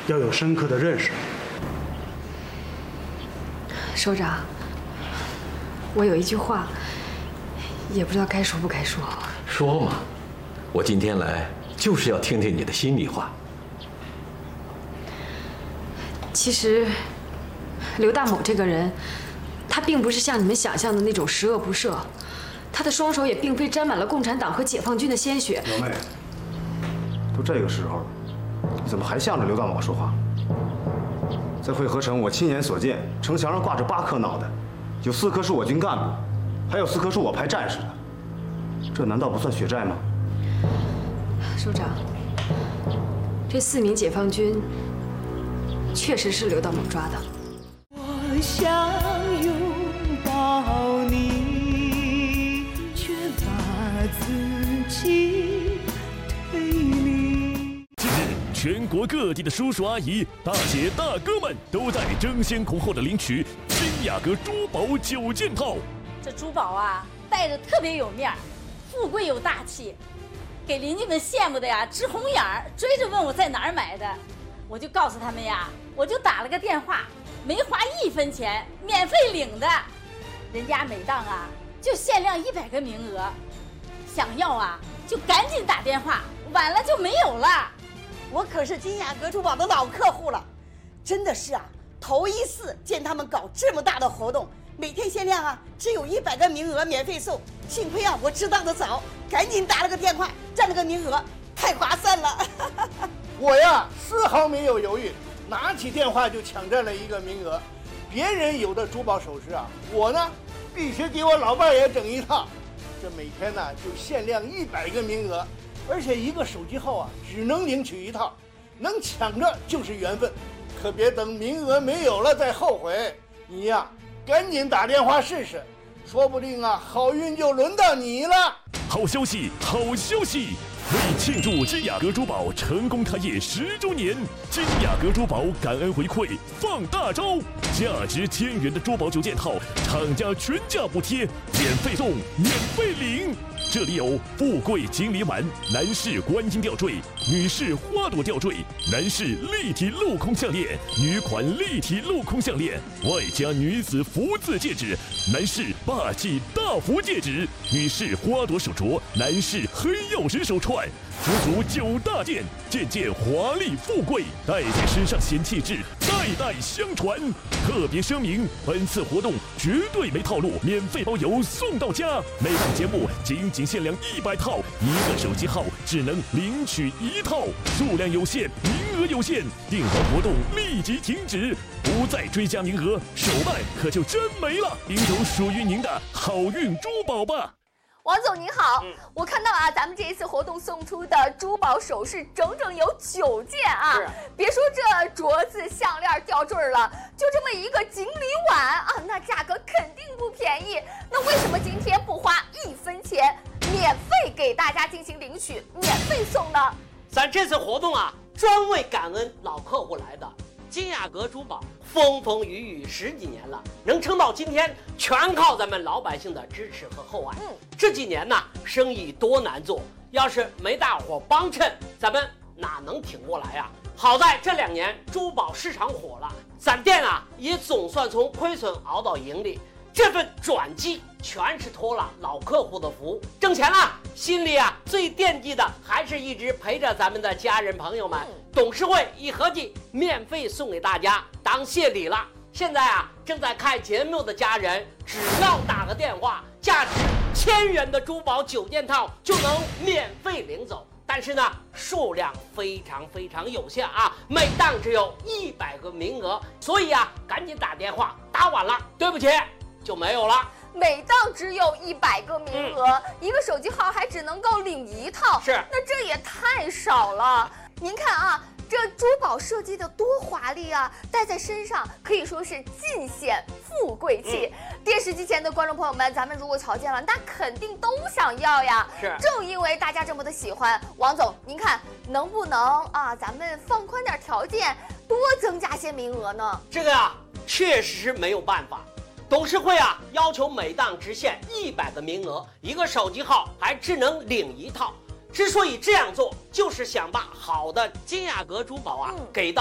要有深刻的认识。 首长，我有一句话，也不知道该说不该说。 说嘛，我今天来就是要听听你的心里话。 其实，刘大某这个人，他并不是像你们想象的那种十恶不赦，他的双手也并非沾满了共产党和解放军的鲜血。 刘妹，都这个时候了，你怎么还向着刘大某说话？在汇合城，我亲眼所见，城墙上挂着8颗脑袋，有4颗是我军干部，还有4颗是我派战士的，这难道不算血债吗？ 首长，这4名解放军确实是刘大某抓的。 我想拥抱你，却把自己推离。 近日，全国各地的叔叔阿姨、大姐大哥们都在争先恐后的领取金雅阁珠宝9件套。 这珠宝啊，戴着特别有面儿，富贵又大气，给邻居们羡慕的呀直红眼儿，追着问我在哪儿买的。我就告诉他们呀，我就打了个电话，没花1分钱，免费领的。人家每档啊就限量100个名额，想要啊就赶紧打电话，晚了就没有了。 我可是金雅阁珠宝的老客户了，真的是啊，头一次见他们搞这么大的活动，每天限量啊只有100个名额免费送。幸亏啊我知道的早，赶紧打了个电话占了个名额，太划算了。 我呀丝毫没有犹豫，拿起电话就抢占了1个名额。别人有的珠宝首饰啊，我呢必须给我老伴也整一套。这每天呢就限量100个名额，而且1个手机号啊只能领取1套，能抢着就是缘分，可别等名额没有了再后悔。你呀赶紧打电话试试，说不定啊好运就轮到你了。 好消息，好消息！为庆祝金雅阁珠宝成功开业10周年，金雅阁珠宝感恩回馈放大招，价值1000元的珠宝9件套，厂家全价补贴，免费送，免费领。这里有富贵金梨丸、男士观音吊坠、女士花朵吊坠、男士立体镂空项链、女款立体镂空项链，外加女子福字戒指、男士霸气大福戒指、女士花朵手镯、男士黑曜石手串，足足9大件，件件华丽富贵，戴在身上显气质，代代相传。特别声明，本次活动绝对没套路，免费包邮送到家。每档节目仅限量100套，1个手机号只能领取1套，数量有限，名额有限，订单活动立即停止，不再追加名额，手办可就真没了。领走属于您的好运珠宝吧。 王总您好，我看到啊，咱们这一次活动送出的珠宝首饰整整有9件啊！别说这镯子、项链、吊坠了，就这么一个锦鲤碗啊，那价格肯定不便宜。那为什么今天不花1分钱，免费给大家进行领取，免费送呢？ 咱这次活动啊，专为感恩老客户来的。金雅阁珠宝风风雨雨10几年了，能撑到今天，全靠咱们老百姓的支持和厚爱。这几年呢，生意多难做，要是没大伙帮衬，咱们哪能挺过来啊？好在这2年珠宝市场火了，咱店啊也总算从亏损熬到盈利。这份转机全是托了老客户的福，挣钱了，心里啊最惦记的还是一直陪着咱们的家人朋友们。董事会一合计，免费送给大家当谢礼了。现在啊，正在看节目的家人，只要打个电话，价值1000元的珠宝9件套就能免费领走。但是呢，数量非常有限啊，每档只有100个名额，所以啊，赶紧打电话，打晚了，对不起，就没有了。 每档只有100个名额，一个手机号还只能够领1套， 是， 那这也太少了。您看啊，这珠宝设计的多华丽啊，戴在身上可以说是尽显富贵气。电视机前的观众朋友们，咱们如果瞧见了，那肯定都想要呀。 是， 正因为大家这么的喜欢，王总，您看能不能啊，咱们放宽点条件，多增加些名额呢？ 这个啊，确实是没有办法。董事会啊，要求每档只限100个名额，一个手机号还只能领1套。之所以这样做，就是想把好的金雅阁珠宝啊给到